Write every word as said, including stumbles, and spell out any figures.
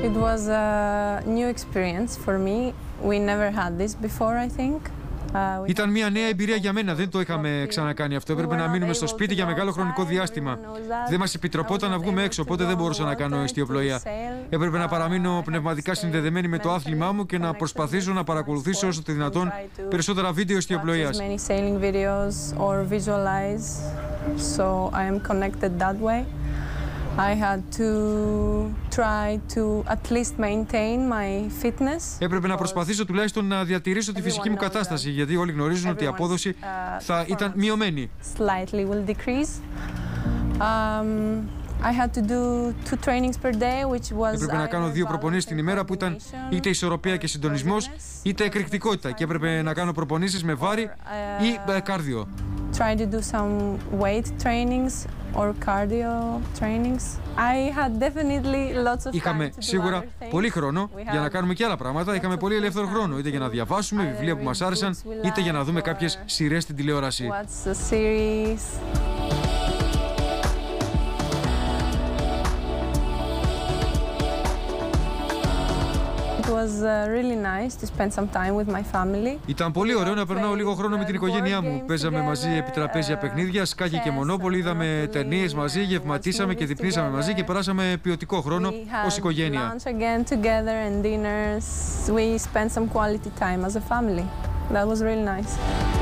It was a new experience for me. We never had this before, I think. Ήταν μια νέα εμπειρία για μένα, δεν το είχαμε ξανακάνει αυτό. Έπρεπε να μείνουμε στο σπίτι για μεγάλο χρονικό διάστημα. Δεν μας επιτρεπόταν να βγούμε έξω, οπότε δεν μπορούσα να κάνω εστιοπλοεία. Έπρεπε να παραμείνω πνευματικά συνδεδεμένη με το άθλημά μου και να προσπαθήσω να παρακολουθήσω όσο το δυνατόν περισσότερα βίντεο εστιοπλοείας. I had to try to at least maintain my fitness. Έπρεπε να προσπαθήσω τουλάχιστον να διατηρήσω τη φυσική μου κατάσταση, γιατί όλοι γνωρίζουν ότι η απόδοση θα ήταν μειωμένη. Slightly will decrease. Um, I had to do two trainings per day, which was. Έπρεπε να κάνω δύο προπονήσεις την ημέρα που ήταν είτε ισορροπία και συντονισμός, είτε εκρηκτικότητα, και έπρεπε να κάνω προπονήσεις με βάρη ή κάρδιο. Try to do some weight trainings or cardio trainings. I had definitely lots of time. Είχαμε σίγουρα πολύ χρόνο για να κάνουμε και άλλα πράγματα. Είχαμε πολύ ελεύθερο χρόνο, είτε για να διαβάσουμε βιβλία που μας άρεσαν, είτε για να δούμε κάποιες σειρές στην τηλεόραση. What's the series? It was really nice to spend some time with my family. Ήταν πολύ ωραίο να περνάω λίγο χρόνο με την οικογένειά μου. Παίζαμε μαζί επί τραπέζια παιχνίδια, σκάκι και μονόπολη, είδαμε ταινίες μαζί, γευματίσαμε και διπνήσαμε μαζί και περάσαμε ποιοτικό χρόνο ως οικογένεια. We spent some quality time as a family. That was really nice.